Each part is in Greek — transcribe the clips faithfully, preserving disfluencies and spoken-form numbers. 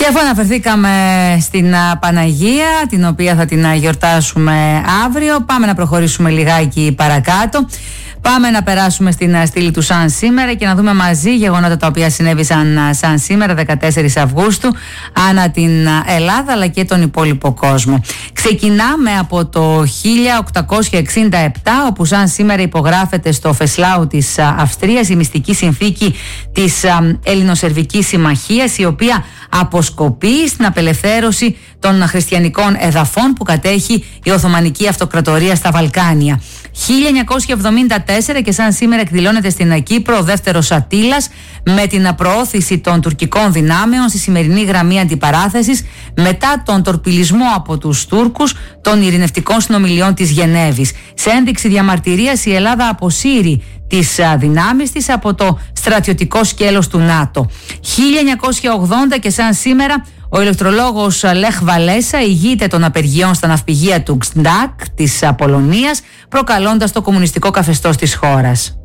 Και αφού αναφερθήκαμε στην Παναγία, την οποία θα την γιορτάσουμε αύριο, πάμε να προχωρήσουμε λιγάκι παρακάτω. Πάμε να περάσουμε στην στήλη του σαν σήμερα και να δούμε μαζί γεγονότα τα οποία συνέβησαν σαν σήμερα, δεκατέσσερις Αυγούστου, ανά την Ελλάδα αλλά και τον υπόλοιπο κόσμο. Ξεκινάμε από το χίλια οκτακόσια εξήντα επτά, όπου σαν σήμερα υπογράφεται στο Φεσλάου της Αυστρίας η μυστική συνθήκη της Ελληνοσερβικής Συμμαχίας, η οποία αποσκοπεί στην απελευθέρωση των χριστιανικών εδαφών που κατέχει η Οθωμανική Αυτοκρατορία στα Βαλκάνια. χίλια εννιακόσια εβδομήντα τέσσερα και σαν σήμερα εκδηλώνεται στην Κύπρο ο δεύτερος Αττήλας με την προώθηση των τουρκικών δυνάμεων στη σημερινή γραμμή αντιπαράθεσης μετά τον τορπιλισμό από τους Τούρκους των ειρηνευτικών συνομιλιών της Γενέβης. Σε ένδειξη διαμαρτυρίας η Ελλάδα αποσύρει τις δυνάμεις της από το στρατιωτικό σκέλος του ΝΑΤΟ. χίλια εννιακόσια ογδόντα και σαν σήμερα ο ηλεκτρολόγος Λεχ Βαλέσα ηγείται των απεργιών στα ναυπηγεία του Γκσντάκ της Πολωνίας, προκαλώντας το κομμουνιστικό καθεστώς της χώρας.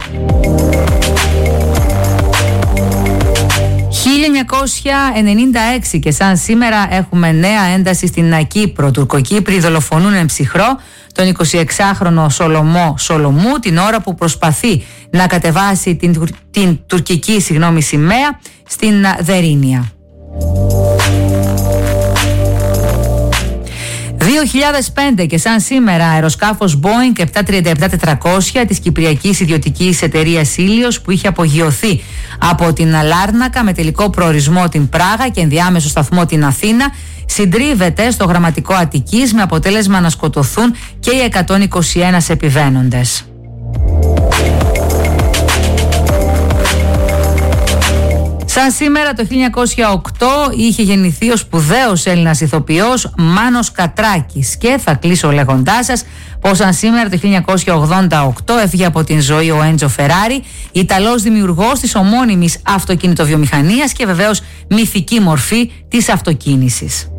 χίλια εννιακόσια ενενήντα έξι και σαν σήμερα έχουμε νέα ένταση στην Κύπρο. Τουρκοκύπροι δολοφονούν εν ψυχρό τον εικοσιεξάχρονο Σολομό Σολομού την ώρα που προσπαθεί να κατεβάσει την, την τουρκική συγγνώμη, σημαία στην Δερίνια. δύο χιλιάδες πέντε και σαν σήμερα αεροσκάφος Boeing επτακόσια τριάντα επτά τετρακόσια της Κυπριακής Ιδιωτικής Εταιρείας Ήλιος, που είχε απογειωθεί από την Λάρνακα με τελικό προορισμό την Πράγα και ενδιάμεσο σταθμό την Αθήνα, συντρίβεται στο γραμματικό Αττικής με αποτέλεσμα να σκοτωθούν και οι εκατόν είκοσι ένα επιβαίνοντες. Σαν σήμερα το χίλια εννιακόσια οκτώ είχε γεννηθεί ο σπουδαίος Έλληνας ηθοποιός Μάνος Κατράκης και θα κλείσω λέγοντάς σας πως σαν σήμερα το χίλια εννιακόσια ογδόντα οκτώ έφυγε από την ζωή ο Έντζο Φεράρι, Ιταλός δημιουργός της ομώνυμης αυτοκινητοβιομηχανίας και βεβαίως μυθική μορφή της αυτοκίνησης.